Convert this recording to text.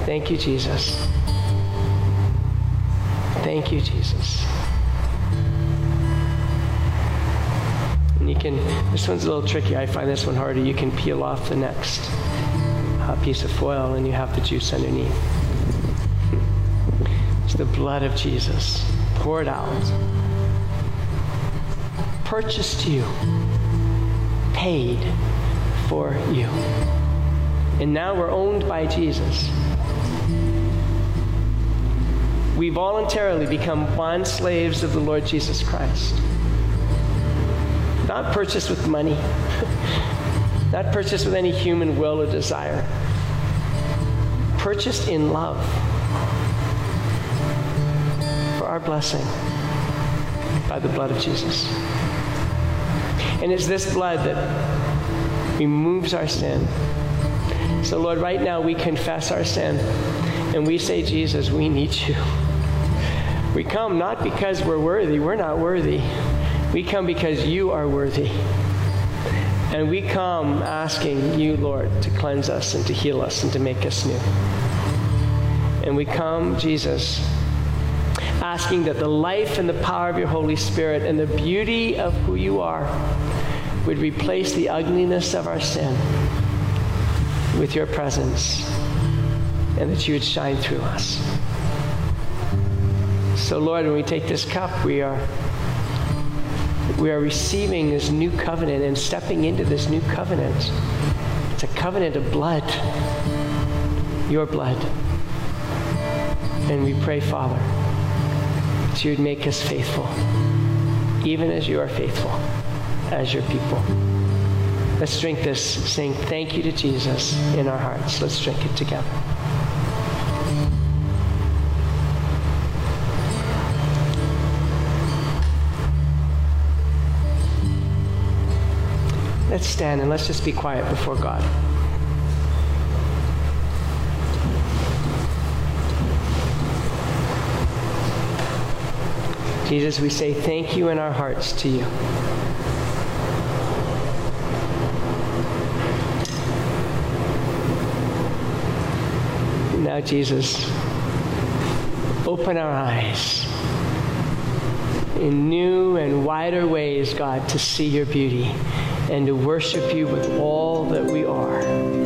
Thank you, Jesus. Thank you, Jesus. And you can, this one's a little tricky. I find this one harder. You can peel off the next piece of foil and you have the juice underneath. It's the blood of Jesus poured out, purchased you, paid for you. And now we're owned by Jesus. We voluntarily become bond slaves of the Lord Jesus Christ. Not purchased with money, not purchased with any human will or desire. Purchased in love for our blessing by the blood of Jesus. And it's this blood that removes our sin. So Lord, right now we confess our sin and we say, Jesus, we need you. We come not because we're worthy. We're not worthy. We come because you are worthy. And we come asking you, Lord, to cleanse us and to heal us and to make us new. And we come, Jesus, asking that the life and the power of your Holy Spirit and the beauty of who you are would replace the ugliness of our sin with your presence, and that you would shine through us. So Lord, when we take this cup, we are receiving this new covenant and stepping into this new covenant. It's a covenant of blood, your blood. And we pray, Father, that you would make us faithful, even as you are faithful, as your people. Let's drink this, saying thank you to Jesus in our hearts. Let's drink it together. Let's stand and let's just be quiet before God. Jesus, we say thank you in our hearts to you. Now, Jesus, open our eyes in new and wider ways, God, to see your beauty and to worship you with all that we are.